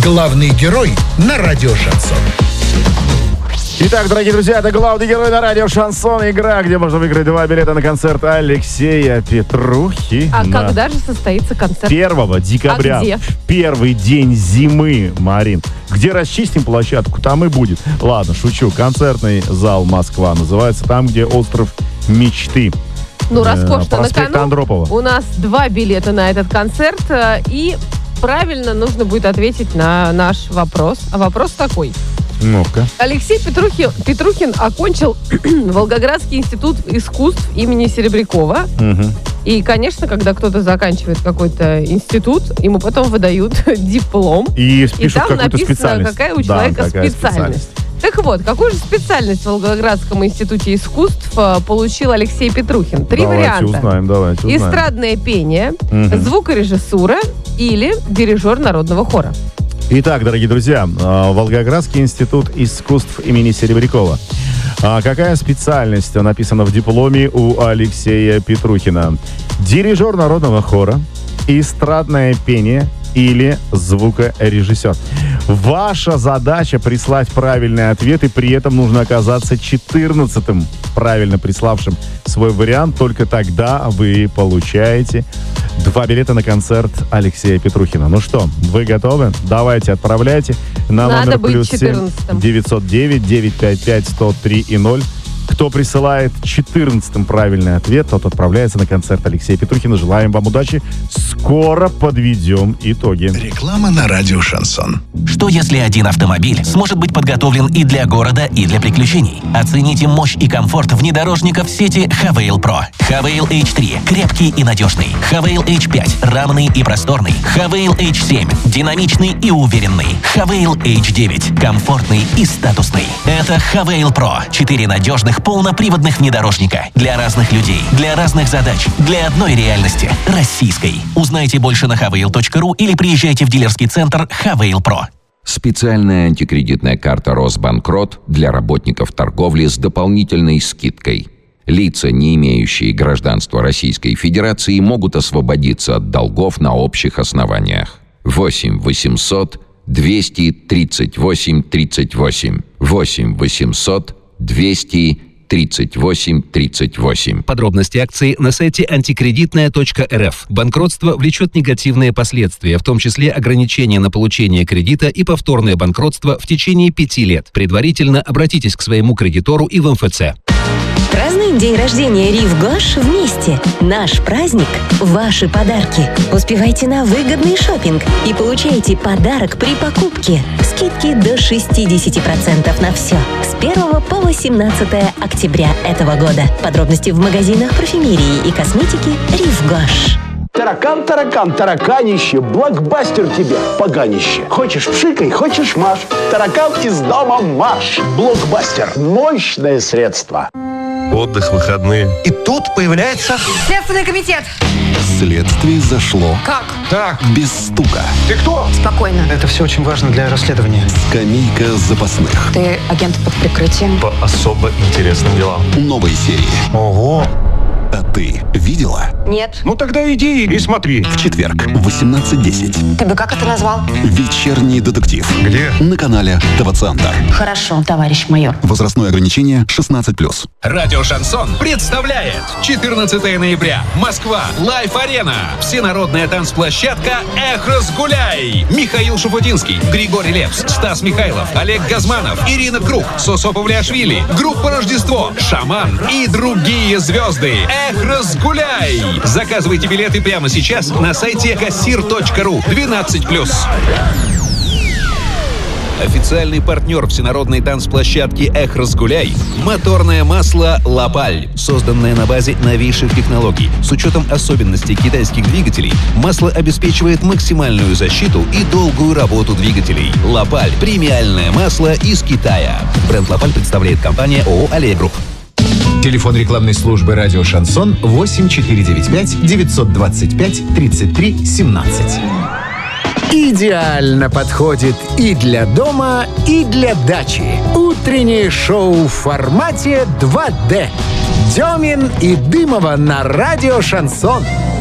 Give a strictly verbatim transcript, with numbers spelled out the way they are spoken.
Главный герой на радио «Шансон». Итак, дорогие друзья, это главный герой на радио «Шансон». Игра, где можно выиграть два билета на концерт Алексея Петрухи. А когда же состоится концерт? первого декабря. А где? Первый день зимы, Марин. Где расчистим площадку, там и будет. Ладно, шучу. Концертный зал «Москва» называется, там, где остров мечты. Ну, роскошно. Проспект На кону Андропова. у нас два билета на этот концерт. И правильно нужно будет ответить на наш вопрос. А вопрос такой. Ну-ка. Алексей Петрухин, Петрухин окончил Волгоградский институт искусств имени Серебрякова. Угу. И, конечно, когда кто-то заканчивает какой-то институт, ему потом выдают диплом. И, И пишут там какую-то написано, специальность. какая у Да, человека какая специальность. Так вот, какую же специальность в Волгоградском институте искусств э, получил Алексей Петрухин? Три давайте варианта. Узнаем, давайте узнаем. Эстрадное пение, Угу. звукорежиссура или дирижер народного хора. Итак, дорогие друзья, Волгоградский институт искусств имени Серебрякова. А какая специальность написана в дипломе у Алексея Петрухина? Дирижер народного хора, эстрадное пение или звукорежиссер. Ваша задача прислать правильный ответ, и при этом нужно оказаться четырнадцатым правильно приславшим свой вариант. Только тогда вы получаете два билета на концерт Алексея Петрухина. Ну что, вы готовы? Давайте, отправляйте на Надо номер быть плюс семь четырнадцатым. девятьсот девять девятьсот пятьдесят пять сто три и ноль. Кто присылает четырнадцатым правильный ответ, тот отправляется на концерт Алексея Петрухина. Желаем вам удачи. Скоро подведем итоги. Реклама на радио «Шансон». Что если один автомобиль сможет быть подготовлен и для города, и для приключений? Оцените мощь и комфорт внедорожников сети Хавейл Про. Хавейл эйч три – крепкий и надежный. Хавейл эйч пять – равный и просторный. Хавейл эйч семь – динамичный и уверенный. Хавейл эйч девять – комфортный и статусный. Это Хавейл Про. Четыре надежных полноприводных внедорожника. Для разных людей, для разных задач, для одной реальности – российской. Узнайте больше на хавейл точка ру или приезжайте в дилерский центр Хавейл Про. Специальная антикредитная карта «Росбанкрот» для работников торговли с дополнительной скидкой. Лица, не имеющие гражданства Российской Федерации, могут освободиться от долгов на общих основаниях. восемь восемьсот двести тридцать восемь тридцать восемь. восемь восемьсот двести тридцать восемь тридцать восемь. Подробности акции на сайте антикредитная точка эр эф. Банкротство влечет негативные последствия, в том числе ограничения на получение кредита и повторное банкротство в течение пяти лет. Предварительно обратитесь к своему кредитору и в эм эф цэ. Празднуем день рождения Рив Гош вместе. Наш праздник – ваши подарки. Успевайте на выгодный шопинг и получайте подарок при покупке. Скидки до шестьдесят процентов на все. С первого по восемнадцатое октября этого года. Подробности в магазинах парфюмерии и косметики Рив Гош. Таракан, таракан, тараканище, блокбастер тебе, поганище. Хочешь пшикай, хочешь маш. Таракан из дома марш. Блокбастер. Мощное средство. Отдых, выходные. И тут появляется... Следственный комитет. Следствие зашло. Как? Так. Без стука. Ты кто? Спокойно. Это все очень важно для расследования. Скамейка запасных. Ты агент под прикрытием. По особо интересным делам. Новые серии. Ого. А ты видела? Нет. Ну тогда иди и смотри. В четверг в восемнадцать десять. Ты бы как это назвал? Вечерний детектив. Где? На канале ТВ-центр. Хорошо, товарищ майор. Возрастное ограничение шестнадцать плюс. Радио «Шансон» представляет четырнадцатого ноября. Москва. Лайф-арена. Всенародная танцплощадка «Эх, разгуляй». Михаил Шуфутинский, Григорий Лепс, Стас Михайлов, Олег Газманов, Ирина Круг, Сосо Павлиашвили, группа «Рождество», «Шаман» и другие звезды. Эх, разгуляй! Заказывайте билеты прямо сейчас на сайте кассир точка ру. двенадцать плюс. Официальный партнер всенародной танцплощадки «Эх, разгуляй» — моторное масло «Лапаль», созданное на базе новейших технологий. С учетом особенностей китайских двигателей, масло обеспечивает максимальную защиту и долгую работу двигателей. «Лапаль» — премиальное масло из Китая. Бренд «Лапаль» представляет компания ООО «Аллея Групп». Телефон рекламной службы «Радио Шансон» восемь четыре девять пять девятьсот двадцать пять тридцать три семнадцать. Идеально подходит и для дома, и для дачи. Утреннее шоу в формате два дэ. Демин и Дымова на радио «Шансон».